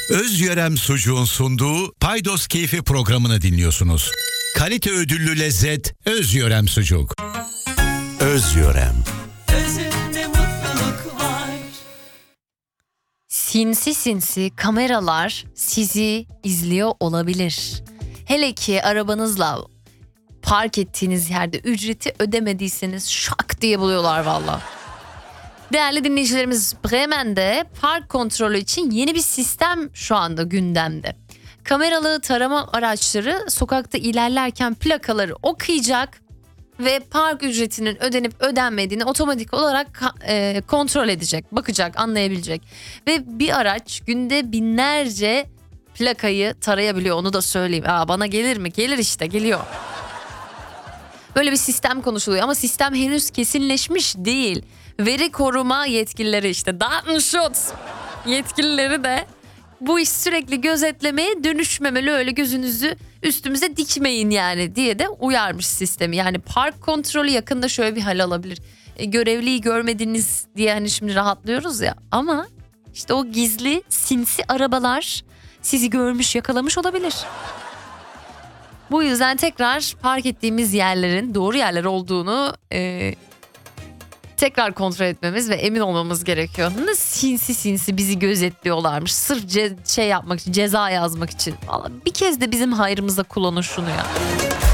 Özyörem Sucuğun sunduğu Paydos Keyfi programını dinliyorsunuz. Kalite ödüllü lezzet Özyörem Sucuk. Özyörem. Özünde mutluluk var. Sinsi sinsi kameralar sizi izliyor olabilir. Hele ki arabanızla park ettiğiniz yerde ücreti ödemediyseniz şak diye buluyorlar valla. Değerli dinleyicilerimiz, Bremen'de park kontrolü için yeni bir sistem şu anda gündemde. Kameralı tarama araçları sokakta ilerlerken plakaları okuyacak ve park ücretinin ödenip ödenmediğini otomatik olarak kontrol edecek, bakacak, anlayabilecek. Ve bir araç günde binlerce plakayı tarayabiliyor, onu da söyleyeyim. Bana gelir mi? Gelir işte, geliyor. Böyle bir sistem konuşuluyor ama sistem henüz kesinleşmiş değil. Veri koruma yetkilileri, işte Datenschutz yetkilileri de bu iş sürekli gözetlemeye dönüşmemeli, öyle gözünüzü üstümüze dikmeyin yani diye de uyarmış sistemi. Yani park kontrolü yakında şöyle bir hal alabilir. Görevliyi görmediniz diye hani şimdi rahatlıyoruz ya, ama işte o gizli sinsi arabalar sizi görmüş, yakalamış olabilir. Bu yüzden tekrar park ettiğimiz yerlerin doğru yerler olduğunu tekrar kontrol etmemiz ve emin olmamız gerekiyor. Nasıl sinsi bizi gözetliyorlarmış sırf şey yapmak için, ceza yazmak için. Vallahi bir kez de bizim hayrımıza kullanın şunu ya.